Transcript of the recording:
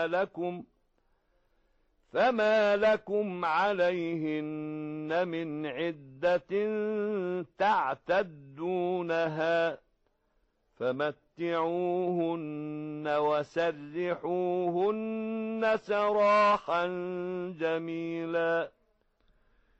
فما لكم عليهن من عدة تعتدونها فمتعوهن وسرحوهن سراحا جميلا